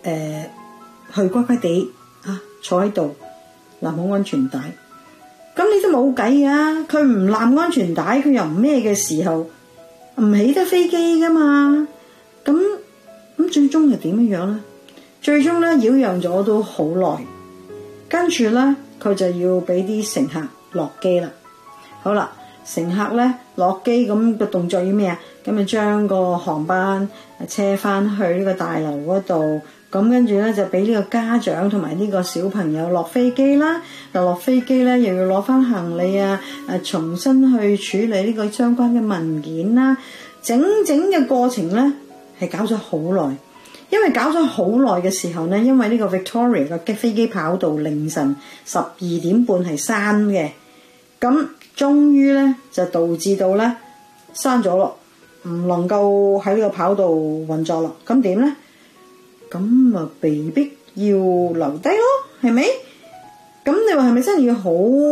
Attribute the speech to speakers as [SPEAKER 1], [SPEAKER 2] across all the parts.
[SPEAKER 1] 去乖乖地坐喺度攬好安全帶。咁你都冇計啊！佢唔攬安全帶，佢又唔咩嘅時候，唔起得飛機噶嘛。咁最終係點樣咧？最終咧擾攘咗都好耐，跟住咧佢就要俾啲乘客落機啦。好啦，乘客咧落機咁個動作要咩啊？咁就將個航班車翻去呢個大樓嗰度。咁跟住咧就俾呢個家長同埋呢個小朋友落飛機啦，落飛機咧又要攞翻行李重新去處理呢個相關嘅文件啦，整嘅過程咧係搞咗好耐。因為搞咗好耐嘅時候咧，因為呢個 Victoria 嘅飛機跑道凌晨12點半係閂嘅，咁終於咧就導致到咧閂咗咯，唔能夠喺呢個跑道運作咯。咁點咧？咁啊，被逼要留低咯，係咪？咁你話係咪真係要好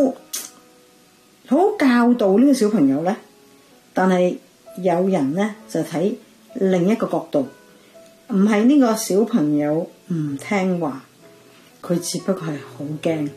[SPEAKER 1] 教導呢個小朋友咧？但係有人咧就睇另一個角度，唔係呢個小朋友唔聽話，佢只不過係好驚，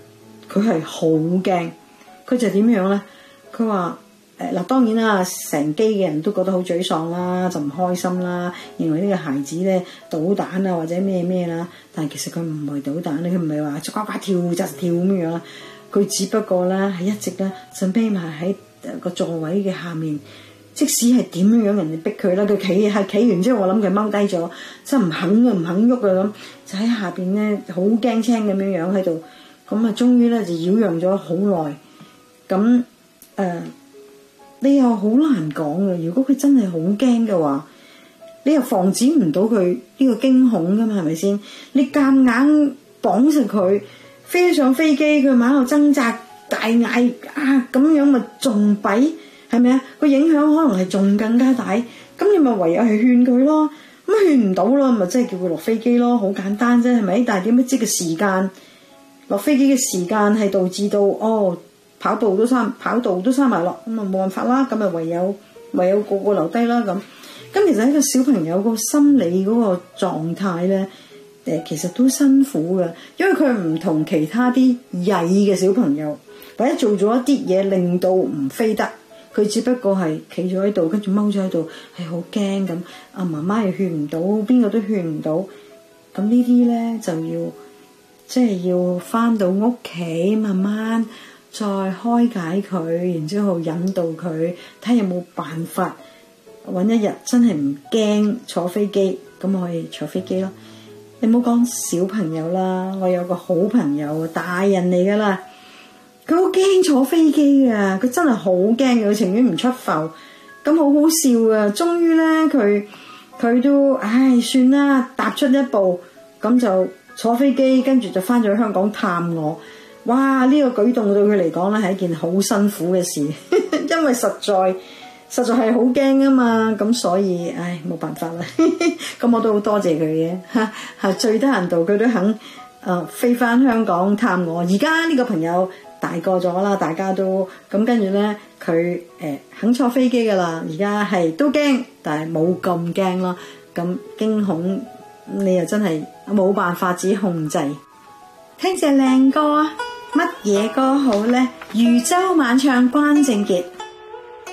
[SPEAKER 1] 佢就點樣咧？佢話當然啦，成機嘅人都覺得好沮喪啦，就唔開心啦，認為呢個孩子咧搗蛋或者咩啦。但係其實佢唔係搗蛋咧，佢唔係話呱呱跳就跳咁樣啦。佢只不過咧係一直咧就匿埋喺個座位嘅下面，即使係點樣人哋逼佢啦，佢企完之後，我諗佢踎低咗，真係唔肯喐咁，就喺下邊咧好驚青咁樣喺度。咁啊，終於咧就擾攘咗好耐。咁你又好難講嘅，如果佢真係好驚嘅話，你又防止唔到佢呢個驚恐噶嘛，係咪先？你夾硬綁實佢，飛上飛機，佢喺度掙扎大嗌咁樣咪仲弊，係咪啊？個影響可能係仲更加大，咁你咪唯有係勸佢咯。咁勸唔到咯，咪即係叫佢落飛機咯，好簡單啫，係咪？但係點不知個時間落飛機嘅時間係導致到跑道都閂埋落，咁啊冇辦法啦，咁啊唯有個留低啦咁。其實一個小朋友個心理嗰個狀態咧，其實都辛苦嘅，因為佢唔同其他啲曳嘅小朋友，或者做咗一啲嘢令到唔飛得，佢只不過係企咗喺度，跟住踎咗喺度，係好驚咁。阿媽媽又勸唔到，邊個都勸唔到，咁呢啲咧就要即係要返到屋企慢慢再開解佢，然之後引導佢，睇下有冇辦法揾一日真係唔驚坐飛機，咁可以坐飛機咯。你唔好講小朋友啦，我有個好朋友，大人嚟噶啦，佢好驚坐飛機啊，佢真係好驚嘅，佢情願唔出埠。咁好好笑啊！終於咧，佢都算啦，踏出一步，咁就坐飛機，跟住就翻咗去香港探我。哇！呢個舉動對佢嚟講咧係一件好辛苦嘅事，因為實在係好驚啊嘛，咁所以冇辦法啦。咁我都好多謝佢嘅，最低限度佢都肯飛翻香港探我。而家呢個朋友大個咗啦，大家都咁跟住咧，佢肯坐飛機噶啦。而家係都驚，但係冇咁驚咯。咁驚恐你又真係冇辦法自己控制。聽隻靚歌啊！乜嘢歌好呢？漁舟晚唱關正傑。